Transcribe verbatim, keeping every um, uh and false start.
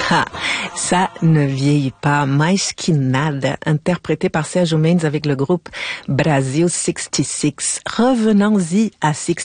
Ah, ça ne vieillit pas. Mais que nada, interprété par Sergio Mendes avec le groupe Brasil soixante-six. Revenons-y à soixante-six.